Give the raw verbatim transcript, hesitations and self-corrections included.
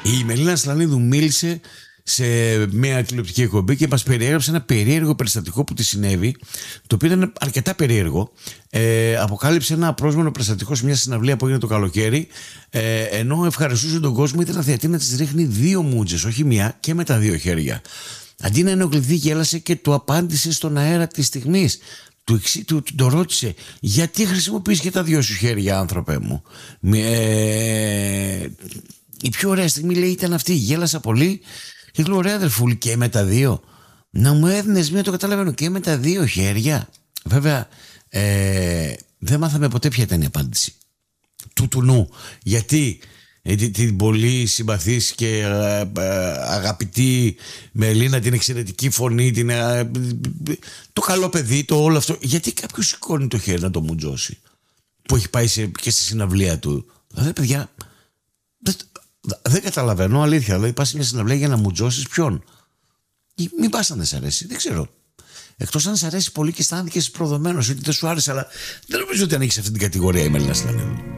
Η Μελίνα Ασλανίδου μίλησε σε μια τηλεοπτική εκπομπή και μας περιέγραψε ένα περίεργο περιστατικό που τη συνέβη, το οποίο ήταν αρκετά περίεργο. Ε, αποκάλυψε ένα απρόσμενο περιστατικό σε μια συναυλία που έγινε το καλοκαίρι, ε, ενώ ευχαριστούσε τον κόσμο, ήθελε να θεατή να της ρίχνει δύο μούτζες, όχι μία, και με τα δύο χέρια. Αντί να ενοχληθεί, γέλασε και του απάντησε στον αέρα της στιγμής. Του, του, του το ρώτησε, γιατί χρησιμοποιείς και τα δυο σου χέρια, άνθρωπε μου? Ε, η πιο ωραία στιγμή, λέει, ήταν αυτή. Γέλασα πολύ και του λέω, ωραία αδερφούλη, και με τα δύο? Να μου έδινες μία, το καταλαβαίνω, και με τα δύο χέρια. Βέβαια ε, δεν μάθαμε ποτέ ποια ήταν η απάντηση του του νου. Γιατί ε, την, την πολύ συμπαθής και ε, ε, αγαπητή Μελίνα, την εξαιρετική φωνή, την, ε, το καλό παιδί, το όλο αυτό, γιατί κάποιος σηκώνει το χέρι να το μουτζώσει, που έχει πάει σε, και στη συναυλία του? Δηλαδή, παιδιά, δεν, δεν καταλαβαίνω, αλήθεια. Δηλαδή, πας σε μια συναυλία για να μουτζώσεις ποιον? Μην πας αν δεν σ' αρέσει, δεν ξέρω. Εκτός αν σ' αρέσει πολύ και αισθάνθηκες προδομένος, ότι δεν σου άρεσε, αλλά δεν νομίζω ότι ανήκει σε αυτή την κατηγορία η Μελίνα Ασλανίδου.